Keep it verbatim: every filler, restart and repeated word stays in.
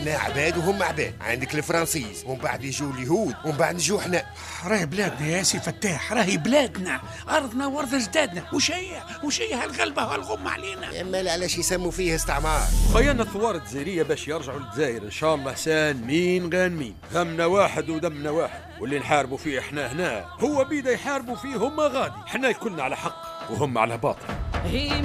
احنا عباد وهم عباد، عندك الفرنسيس ومن بعد يجوا اليهود ومن بعد نجوا احنا. راهي بلادنا يا سي فتاح، راهي بلادنا، ارضنا وارض اجدادنا. وش هي وش هي هالغلبه وهالغم علينا؟ اما علاش يسموا فيه استعمار؟ خيرنا الثوار الجزائريه باش يرجعوا للجزائر ان شاء الله سان مين غان مين، همنا واحد ودمنا واحد، واللي نحاربوا فيه احنا هنا هو بيدا يحاربوا فيه هما غادي، احنا كلنا على حق وهم على باطل.